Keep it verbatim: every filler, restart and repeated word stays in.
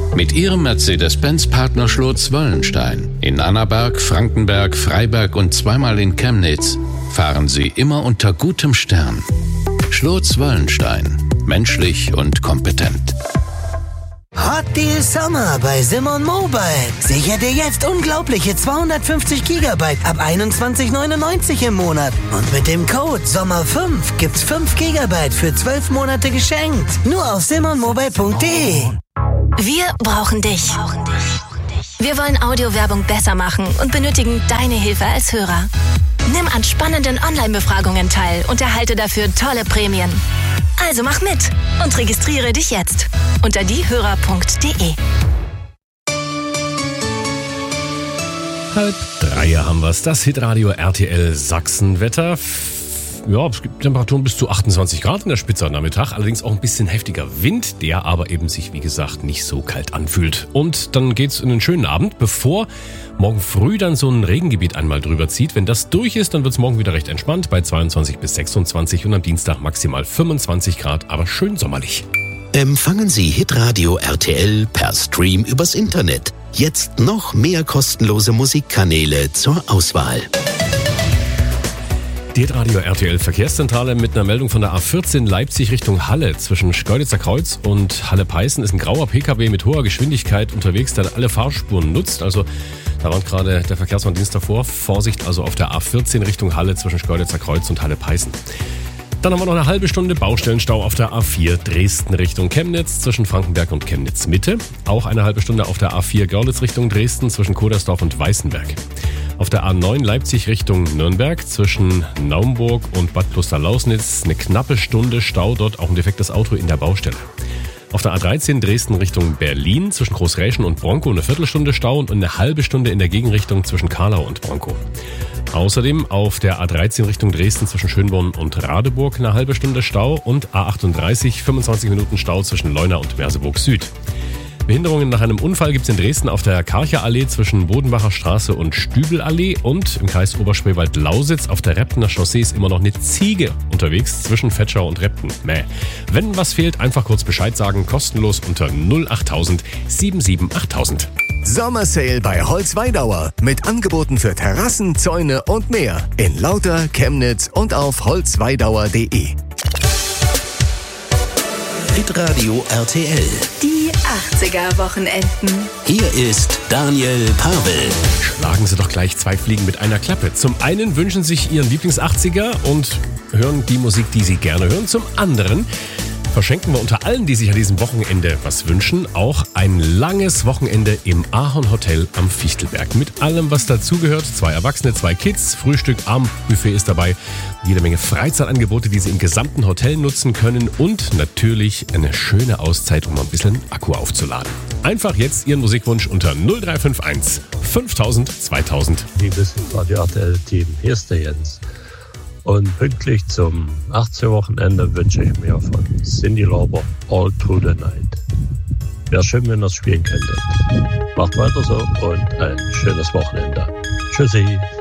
Mit Ihrem Mercedes-Benz-Partner Schlotz-Wöllenstein in Annaberg, Frankenberg, Freiberg und zweimal in Chemnitz fahren Sie immer unter gutem Stern. Schlotz-Wöllenstein. Menschlich und kompetent. Hot Deal Sommer bei Simon Mobile. Sicher dir jetzt unglaubliche zweihundertfünfzig Gigabyte ab einundzwanzig neunundneunzig im Monat. Und mit dem Code Sommer fünf gibt's fünf Gigabyte für zwölf Monate geschenkt. Nur auf simon mobile punkt de. Wir brauchen dich. Wir wollen Audiowerbung besser machen und benötigen deine Hilfe als Hörer. Nimm an spannenden Online-Befragungen teil und erhalte dafür tolle Prämien. Also mach mit und registriere dich jetzt unter diehörer punkt de. Halb drei haben wir's. Das Hitradio R T L Sachsenwetter. Ja, es gibt Temperaturen bis zu achtundzwanzig Grad in der Spitze am Nachmittag. Allerdings auch ein bisschen heftiger Wind, der aber eben sich, wie gesagt, nicht so kalt anfühlt. Und dann geht's in einen schönen Abend, bevor morgen früh dann so ein Regengebiet einmal drüber zieht. Wenn das durch ist, dann wird's morgen wieder recht entspannt bei zweiundzwanzig bis sechsundzwanzig und am Dienstag maximal fünfundzwanzig Grad, aber schön sommerlich. Empfangen Sie Hitradio R T L per Stream übers Internet. Jetzt noch mehr kostenlose Musikkanäle zur Auswahl. Die Hitradio R T L Verkehrszentrale mit einer Meldung von der A vierzehn Leipzig Richtung Halle. Zwischen Schkeuditzer Kreuz und Halle-Peißen ist ein grauer P K W mit hoher Geschwindigkeit unterwegs, der alle Fahrspuren nutzt. Also da warnt gerade der Verkehrswarndienst davor. Vorsicht also auf der A vierzehn Richtung Halle zwischen Schkeuditzer Kreuz und Halle-Peißen. Dann haben wir noch eine halbe Stunde Baustellenstau auf der A vier Dresden Richtung Chemnitz zwischen Frankenberg und Chemnitz Mitte. Auch eine halbe Stunde auf der A vier Görlitz Richtung Dresden zwischen Kodersdorf und Weißenberg. Auf der A neun Leipzig Richtung Nürnberg zwischen Naumburg und Bad Klosterlausnitz eine knappe Stunde Stau, dort auch ein defektes Auto in der Baustelle. Auf der A dreizehn Dresden Richtung Berlin zwischen Großräschen und Bronkow eine Viertelstunde Stau und eine halbe Stunde in der Gegenrichtung zwischen Karlau und Bronkow. Außerdem auf der A dreizehn Richtung Dresden zwischen Schönborn und Radeburg eine halbe Stunde Stau und A achtunddreißig fünfundzwanzig Minuten Stau zwischen Leuna und Merseburg Süd. Behinderungen nach einem Unfall gibt es in Dresden auf der Karcher-Allee zwischen Bodenbacher Straße und Stübelallee und im Kreis Oberspreewald-Lausitz auf der Reptener Chaussee ist immer noch eine Ziege unterwegs zwischen Vetschau und Repten. Mäh. Wenn was fehlt, einfach kurz Bescheid sagen, kostenlos unter null achttausend siebenundsiebzig achttausend. Sommersale bei Holzweidauer mit Angeboten für Terrassen, Zäune und mehr in Lauter, Chemnitz und auf holzweidauer punkt de. Hitradio R T L. Die achtziger-Wochenenden. Hier ist Daniel Pavel. Schlagen Sie doch gleich zwei Fliegen mit einer Klappe. Zum einen wünschen Sie sich Ihren Lieblings-achtziger und hören die Musik, die Sie gerne hören. Zum anderen verschenken wir unter allen, die sich an diesem Wochenende was wünschen, auch ein langes Wochenende im Ahorn Hotel am Fichtelberg. Mit allem, was dazugehört. Zwei Erwachsene, zwei Kids, Frühstück, Abendbuffet ist dabei. Jede Menge Freizeitangebote, die Sie im gesamten Hotel nutzen können. Und natürlich eine schöne Auszeit, um ein bisschen Akku aufzuladen. Einfach jetzt Ihren Musikwunsch unter null drei fünf eins fünftausend zweitausend. Liebes Radio R T L-Team, hier ist der Jens. Und pünktlich zum achtziger-Wochenende wünsche ich mir von Cyndi Lauper All Through the Night. Wäre schön, wenn ihr das spielen könntet. Macht weiter so und ein schönes Wochenende. Tschüssi.